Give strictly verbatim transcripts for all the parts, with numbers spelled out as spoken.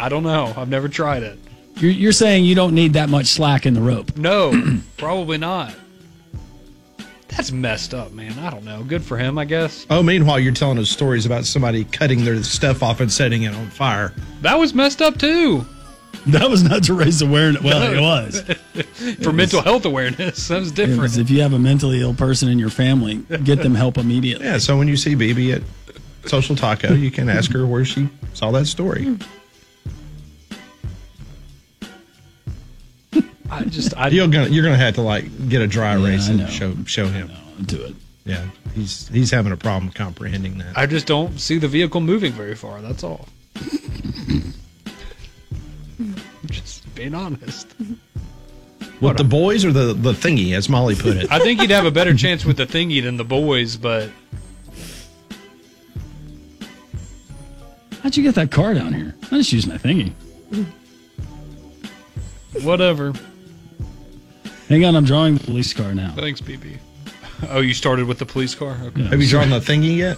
I don't know. I've never tried it. You're, you're saying you don't need that much slack in the rope? No, probably not. That's messed up, man. I don't know. Good for him, I guess. Oh, meanwhile, you're telling us stories about somebody cutting their stuff off and setting it on fire. That was messed up, too. That was not to raise awareness. Well, it was. For it mental was, health awareness. That was different. Was, if you have a mentally ill person in your family, get them help immediately. Yeah, so when you see B B at Social Taco, you can ask her where she saw that story. I just, I, you're gonna, you're gonna have to like get a dry yeah, erase I and know. show, show him. No, do it. Yeah, he's he's having a problem comprehending that. I just don't see the vehicle moving very far. That's all. Just being honest. With the boys or the, the thingy, as Molly put it? I think you'd have a better chance with the thingy than the boys, but... How'd you get that car down here? I just used my thingy. Whatever. Hang on, I'm drawing the police car now. Thanks, B B. Oh, you started with the police car? Okay. Have you drawn the thingy yet?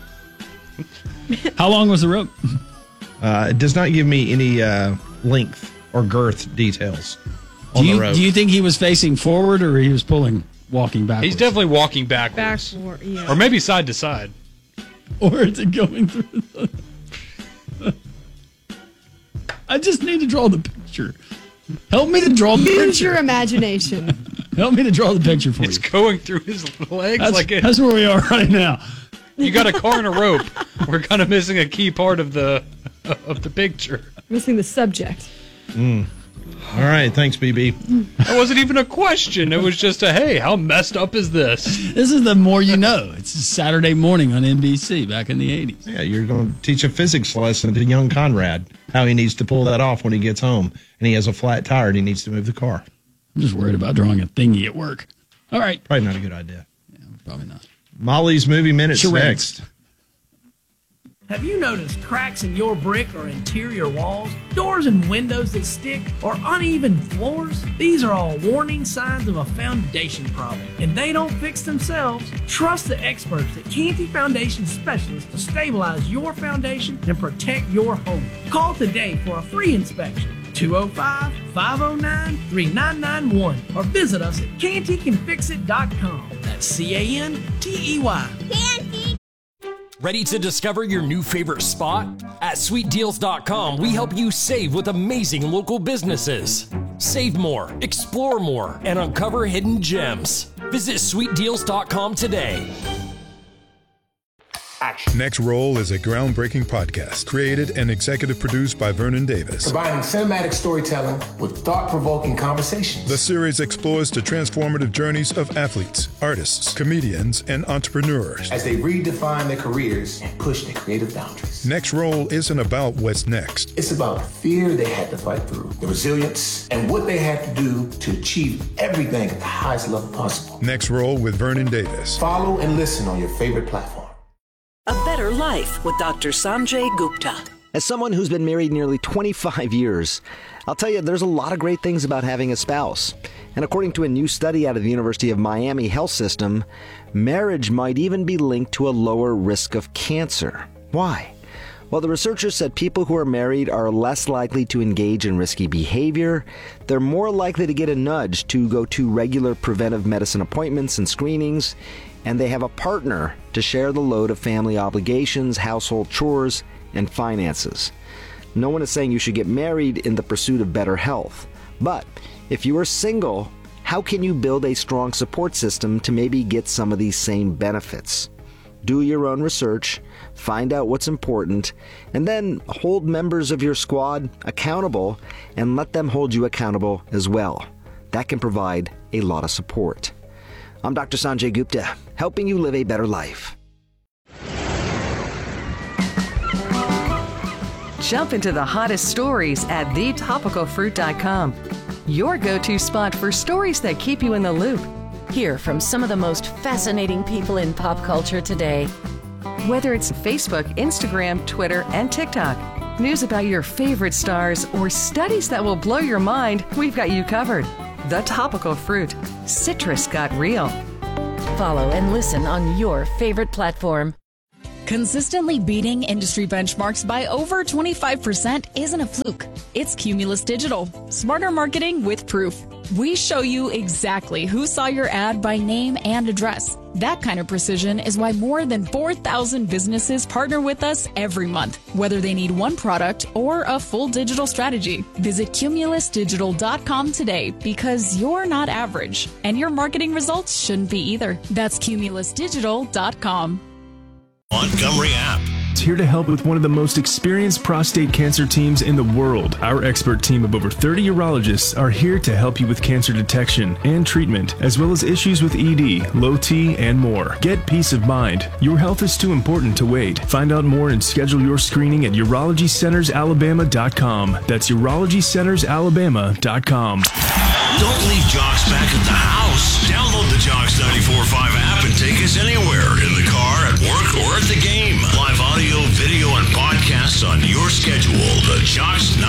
How long was the rope? Uh, it does not give me any uh, length or girth details on do you, the rope. Do you think he was facing forward or he was pulling, walking backwards? He's definitely walking backwards. Backward, yeah. Or maybe side to side. Or is it going through the... I just need to draw the picture. Help me to draw the Use picture. your imagination. Help me to draw the picture for it's you. It's going through his legs that's, like it. That's where we are right now. You got a car and a rope. We're kind of missing a key part of the of the picture. Missing the subject. Mm. All right, thanks, B B. That wasn't even a question. It was just a, hey, how messed up is this? This is the more you know. It's a Saturday morning on N B C back in the eighties. Yeah, you're going to teach a physics lesson to young Conrad, how he needs to pull that off when he gets home, and he has a flat tire and he needs to move the car. I'm just worried about drawing a thingy at work. All right. Probably not a good idea. Yeah, probably not. Molly's Movie Minutes Charades. next. Have you noticed cracks in your brick or interior walls, doors and windows that stick, or uneven floors? These are all warning signs of a foundation problem, and they don't fix themselves. Trust the experts at Canty Foundation Specialists to stabilize your foundation and protect your home. Call today for a free inspection. two oh five, five oh nine, three nine nine one or visit us at canty can fix it dot com. That's C A N T E Y. Canty! Ready to discover your new favorite spot? At sweet deals dot com, we help you save with amazing local businesses. Save more, explore more, and uncover hidden gems. Visit sweet deals dot com today. Action. Next Roll is a groundbreaking podcast created and executive produced by Vernon Davis. Combining cinematic storytelling with thought-provoking conversations. The series explores the transformative journeys of athletes, artists, comedians, and entrepreneurs as they redefine their careers and push their creative boundaries. Next Roll isn't about what's next. It's about the fear they had to fight through, the resilience, and what they had to do to achieve everything at the highest level possible. Next Roll with Vernon Davis. Follow and listen on your favorite platform. A Better Life with Doctor Sanjay Gupta. As someone who's been married nearly twenty-five years, I'll tell you there's a lot of great things about having a spouse. And according to a new study out of the University of Miami Health System, marriage might even be linked to a lower risk of cancer. Why? Well, the researchers said people who are married are less likely to engage in risky behavior, they're more likely to get a nudge to go to regular preventive medicine appointments and screenings, and they have a partner to share the load of family obligations, household chores, and finances. No one is saying you should get married in the pursuit of better health. But if you are single, how can you build a strong support system to maybe get some of these same benefits? Do your own research, find out what's important, and then hold members of your squad accountable and let them hold you accountable as well. That can provide a lot of support. I'm Doctor Sanjay Gupta, helping you live a better life. Jump into the hottest stories at the topical fruit dot com. Your go-to spot for stories that keep you in the loop. Hear from some of the most fascinating people in pop culture today. Whether it's Facebook, Instagram, Twitter, and TikTok, news about your favorite stars, or studies that will blow your mind, we've got you covered. The Topical Fruit. Citrus got real. Follow and listen on your favorite platform. Consistently beating industry benchmarks by over twenty-five percent isn't a fluke. It's Cumulus Digital. Smarter marketing with proof. We show you exactly who saw your ad by name and address. That kind of precision is why more than four thousand businesses partner with us every month, whether they need one product or a full digital strategy. Visit cumulus digital dot com today because you're not average, and your marketing results shouldn't be either. That's cumulus digital dot com. Montgomery app. It's here to help with one of the most experienced prostate cancer teams in the world. Our expert team of over thirty urologists are here to help you with cancer detection and treatment, as well as issues with E D, low T, and more. Get peace of mind. Your health is too important to wait. Find out more and schedule your screening at urology centers alabama dot com. That's urology centers alabama dot com. Don't leave Jocks back at the house. Download the Jocks ninety-four point five app and take us anywhere, in the car, at work, or at the game. Live audio, video, and podcasts on your schedule. The Jocks